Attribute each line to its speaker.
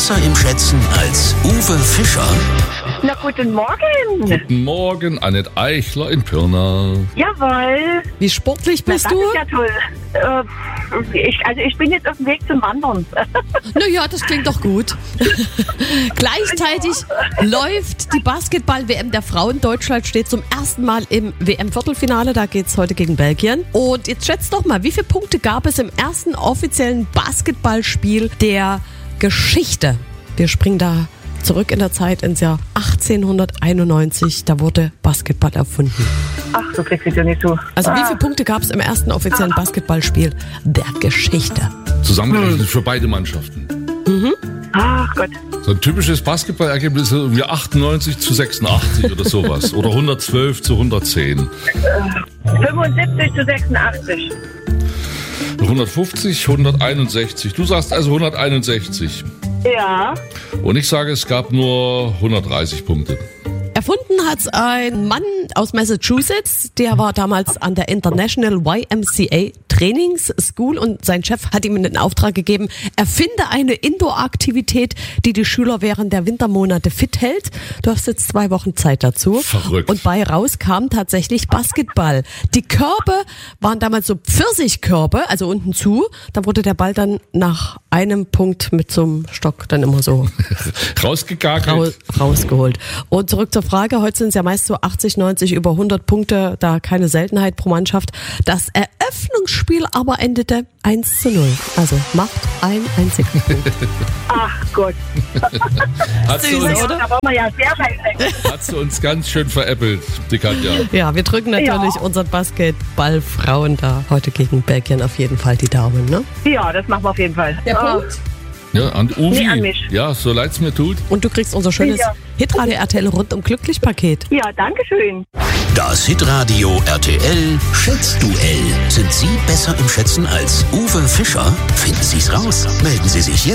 Speaker 1: besser im Schätzen als Uwe Fischer?
Speaker 2: Na, guten Morgen.
Speaker 3: Guten Morgen, Annette Eichler in Pirna.
Speaker 2: Jawohl.
Speaker 4: Wie sportlich bist
Speaker 2: Das
Speaker 4: du?
Speaker 2: ist ja toll. Ich bin jetzt auf dem Weg zum Wandern.
Speaker 4: Naja, das klingt doch gut. Gleichzeitig läuft die Basketball-WM der Frauen. Deutschland steht zum ersten Mal im WM-Viertelfinale. Da geht es heute gegen Belgien. Und jetzt schätzt doch mal, wie viele Punkte gab es im ersten offiziellen Basketballspiel der Geschichte? Wir springen da zurück in der Zeit ins Jahr 1891. Da wurde Basketball erfunden.
Speaker 2: Ach, so kriegst du ja nicht so.
Speaker 4: Also wie viele Punkte gab es im ersten offiziellen Basketballspiel der Geschichte?
Speaker 3: Zusammengerechnet für beide Mannschaften.
Speaker 2: Ach Gott.
Speaker 3: So ein typisches Basketballergebnis ist irgendwie 98-86 oder sowas. Oder 112-110.
Speaker 2: 75-86.
Speaker 3: 150, 161. Du sagst also 161.
Speaker 2: Ja.
Speaker 3: Und ich sage, es gab nur 130 Punkte.
Speaker 4: Erfunden hat's ein Mann aus Massachusetts, der war damals an der International YMCA Trainings School und sein Chef hat ihm den Auftrag gegeben, erfinde eine Indoor-Aktivität, die die Schüler während der Wintermonate fit hält. Du hast jetzt 2 Wochen Zeit dazu.
Speaker 3: Verrückt.
Speaker 4: Und bei raus kam tatsächlich Basketball. Die Körbe waren damals so Pfirsichkörbe, also unten zu. Da wurde der Ball dann nach einem Punkt mit so einem Stock dann immer so
Speaker 3: Rausgegagelt.
Speaker 4: rausgeholt. Und zurück zur Frage, heute sind es ja meist so 80, 90, über 100 Punkte, da keine Seltenheit pro Mannschaft. Das Eröffnungsspiel aber endete 1:0. Also macht ein einziger Punkt.
Speaker 2: Ach Gott.
Speaker 3: Hat sie,
Speaker 4: Süß,
Speaker 3: uns,
Speaker 4: oder?
Speaker 2: Da waren wir ja sehr weit weg.
Speaker 3: hat sie uns ganz schön veräppelt, die Katja.
Speaker 4: Ja, wir drücken natürlich unseren Basketballfrauen da heute gegen Belgien auf jeden Fall die Daumen, ne?
Speaker 2: Ja, das machen wir auf jeden Fall.
Speaker 4: Der Punkt.
Speaker 3: Ja, an Uvi.
Speaker 2: Nee, an mich.
Speaker 3: Ja, so leid's mir tut.
Speaker 4: Und du kriegst unser schönes
Speaker 2: Ja.
Speaker 4: Hitradio RTL rundum glücklich Paket.
Speaker 2: Ja, danke schön.
Speaker 1: Das Hitradio RTL Schätzduell. Sind Sie besser im Schätzen als Uwe Fischer? Finden Sie's raus. Melden Sie sich jetzt.